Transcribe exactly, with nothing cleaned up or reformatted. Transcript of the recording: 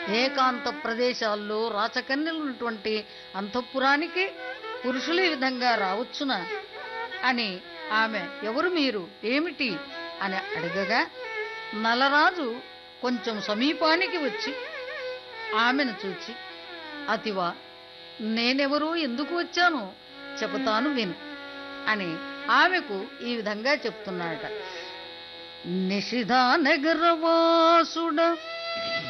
ఏకాంత ప్రదేశాల్లో రాచకన్యలు ఉన్నటువంటి అంతఃపురానికి పురుషులు ఈ విధంగా రావచ్చునా అని ఆమె ఎవరు మీరు ఏమిటి అని అడగగా నలరాజు కొంచెం సమీపానికి వచ్చి ఆమెను చూచి అతివా నేనెవరూ ఎందుకు వచ్చానో చెబుతాను విను అని ఆమెకు ఈ విధంగా చెప్తున్నాడట. నిషిధా నగరవాసుడ